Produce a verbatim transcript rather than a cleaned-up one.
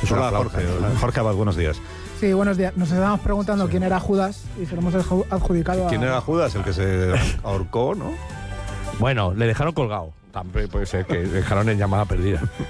Es un Hola, aplauso. Jorge. Jorge Abad, buenos días. Sí, buenos días. Nos estábamos preguntando quién era Judas y se lo hemos adju- adjudicado a... ¿Quién era Judas? El que se ahorcó, ¿no? Bueno, le dejaron colgado. También puede ser que dejaron en llamada perdida.